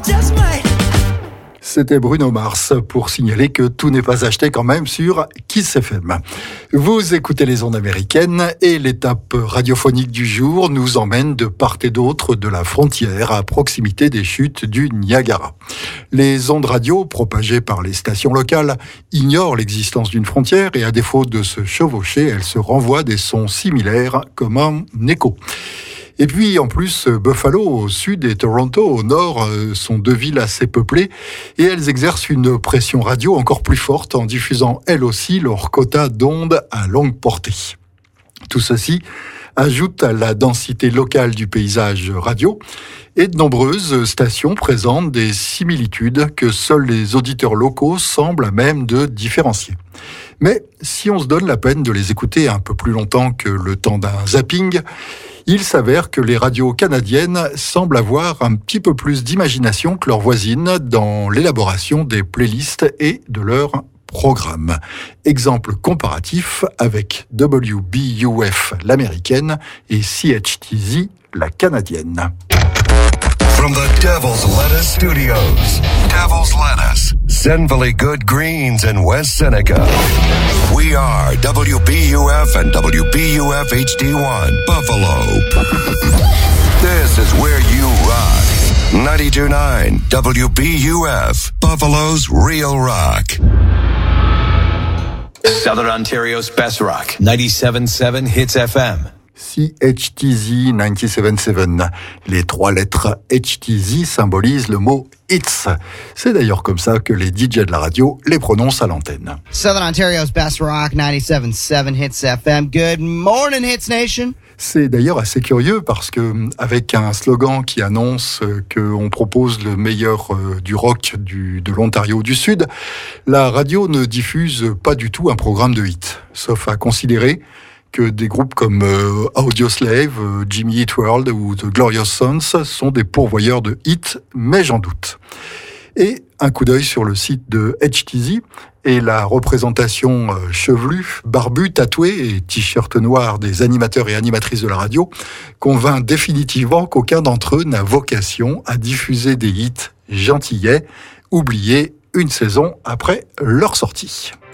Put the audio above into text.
C'était Bruno Mars pour signaler que tout n'est pas acheté quand même sur Kiss FM. Vous écoutez les ondes américaines et l'étape radiophonique du jour nous emmène de part et d'autre de la frontière à proximité des chutes du Niagara. Les ondes radio propagées par les stations locales ignorent l'existence d'une frontière et à défaut de se chevaucher, elles se renvoient des sons similaires comme un écho. Et puis, en plus, Buffalo au sud et Toronto au nord sont deux villes assez peuplées et elles exercent une pression radio encore plus forte en diffusant elles aussi leur quota d'ondes à longue portée. Tout ceci ajoute à la densité locale du paysage radio et de nombreuses stations présentent des similitudes que seuls les auditeurs locaux semblent à même de différencier. Mais si on se donne la peine de les écouter un peu plus longtemps que le temps d'un zapping, il s'avère que les radios canadiennes semblent avoir un petit peu plus d'imagination que leurs voisines dans l'élaboration des playlists et de leurs programmes. Exemple comparatif avec WBUF l'américaine et CHTZ la canadienne. From the Devil's Lettuce Studios, Devil's Lettuce, Zen Valley Good Greens in West Seneca. We are WBUF and WBUF HD1, Buffalo. This is where you rock. 92.9 WBUF, Buffalo's Real Rock. Southern Ontario's best rock, 97.7 Hits FM. CHTZ 97.7. Les trois lettres HTZ symbolisent le mot Hits. C'est d'ailleurs comme ça que les DJ de la radio les prononcent à l'antenne. Southern Ontario's best rock, 97.7 Hits FM. Good morning, Hits Nation. C'est d'ailleurs assez curieux parce que, avec un slogan qui annonce qu'on propose le meilleur du rock de l'Ontario du Sud, la radio ne diffuse pas du tout un programme de hits, sauf à considérer que des groupes comme Audioslave, Jimmy Eat World ou The Glorious Sons sont des pourvoyeurs de hits, mais j'en doute. Et un coup d'œil sur le site de HTZ et la représentation chevelue, barbue, tatouée et t-shirt noir des animateurs et animatrices de la radio convainc définitivement qu'aucun d'entre eux n'a vocation à diffuser des hits gentillets, oubliés une saison après leur sortie.